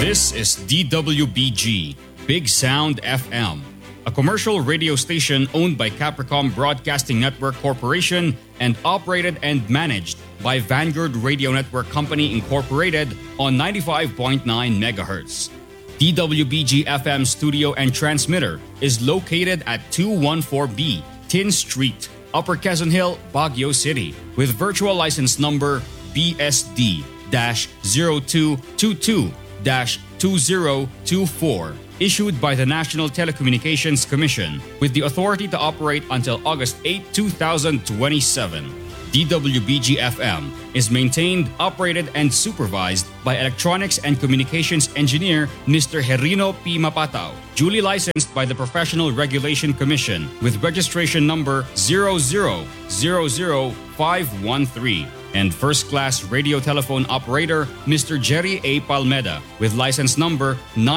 This is DWBG, Big Sound FM, a commercial radio station owned by Capricorn Broadcasting Network Corporation and operated and managed by Vanguard Radio Network Company Incorporated on 95.9 MHz. DWBG FM studio and transmitter is located at 214B Tin Street, Upper Quezon Hill, Baguio City, with virtual license number BSD-0222-2024, issued by the National Telecommunications Commission, with the authority to operate until August 8, 2027. DWBG-FM is maintained, operated, and supervised by Electronics and Communications Engineer Mr. Herino P. Mapatao, duly licensed by the Professional Regulation Commission with registration number 0000513, and first-class radio telephone operator Mr. Jerry A. Palmeda with license number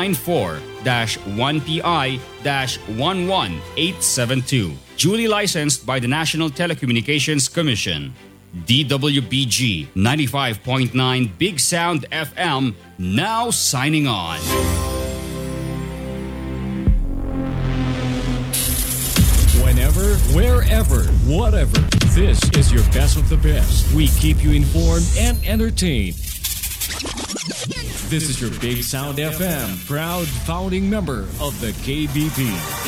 94-1PI-11872. Duly licensed by the National Telecommunications Commission. DWBG 95.9 Big Sound FM, now signing on. Whenever, wherever, whatever, this is your best of the best. We keep you informed and entertained. This is your Big Sound FM, proud founding member of the KBP.